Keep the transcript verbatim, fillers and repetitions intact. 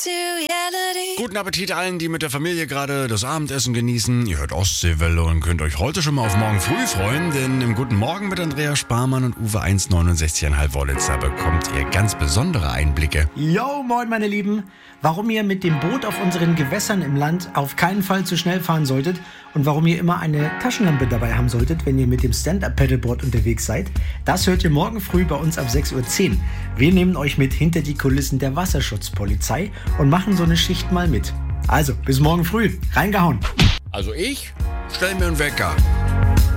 Guten Appetit allen, die mit der Familie gerade das Abendessen genießen. Ihr hört Ostseewelle und könnt euch heute schon mal auf morgen früh freuen, denn im Guten Morgen mit Andrea Sparmann und Uwe eins neunundsechzig Komma fünf Wollitzer bekommt ihr ganz besondere Einblicke. Yo, moin meine Lieben! Warum ihr mit dem Boot auf unseren Gewässern im Land auf keinen Fall zu schnell fahren solltet und warum ihr immer eine Taschenlampe dabei haben solltet, wenn ihr mit dem Stand-Up-Paddleboard unterwegs seid, das hört ihr morgen früh bei uns ab sechs Uhr zehn. Wir nehmen euch mit hinter die Kulissen der Wasserschutzpolizei und machen so eine Schicht mal mit. Also, bis morgen früh. Reingehauen! Also ich stell mir einen Wecker.